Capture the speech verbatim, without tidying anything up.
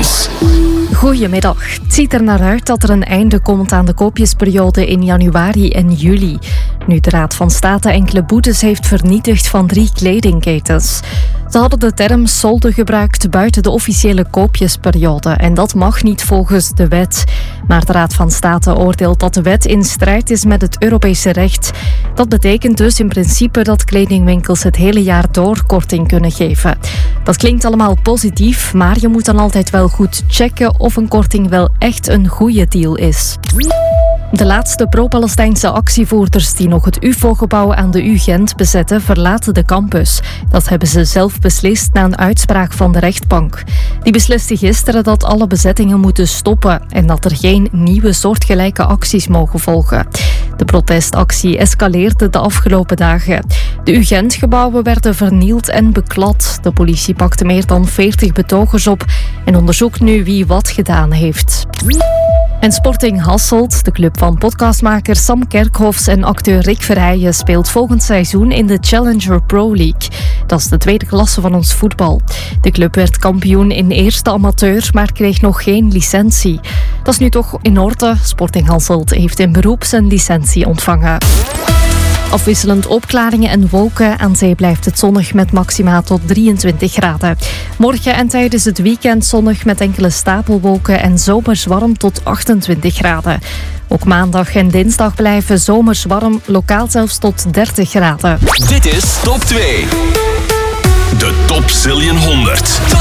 Trends. Goedemiddag. Het ziet er naar uit dat er een einde komt aan de koopjesperiode in januari en juli. Nu de Raad van State enkele boetes heeft vernietigd van drie kledingketens. Ze hadden de term solde gebruikt buiten de officiële koopjesperiode en dat mag niet volgens de wet. Maar de Raad van State oordeelt dat de wet in strijd is met het Europese recht. Dat betekent dus in principe dat kledingwinkels het hele jaar door korting kunnen geven. Dat klinkt allemaal positief, maar je moet dan altijd wel goed checken of een korting wel echt een goede deal is. De laatste pro-Palestijnse actievoerders die nog het U F O-gebouw aan de U Gent bezetten, verlaten de campus. Dat hebben ze zelf beslist na een uitspraak van de rechtbank. Die besliste gisteren dat alle bezettingen moeten stoppen en dat er geen nieuwe soortgelijke acties mogen volgen. De protestactie escaleerde de afgelopen dagen. De U Gent-gebouwen werden vernield en beklad. De politie pakte meer dan veertig betogers op en onderzoekt nu wie wat gedaan heeft. En Sporting Hasselt, de club van podcastmaker Sam Kerkhoffs en acteur Rick Verheijen, speelt volgend seizoen in de Challenger Pro League. Dat is de tweede klasse van ons voetbal. De club werd kampioen in eerste amateur, maar kreeg nog geen licentie. Dat is nu toch in orde. Sporting Hasselt heeft in beroep zijn licentie ontvangen. Afwisselend opklaringen en wolken. Aan zee blijft het zonnig met maxima tot drieëntwintig graden. Morgen en tijdens het weekend zonnig met enkele stapelwolken en zomers warm tot achtentwintig graden. Ook maandag en dinsdag blijven zomers warm, lokaal zelfs tot dertig graden. Dit is Top twee. De Top Zillion honderd.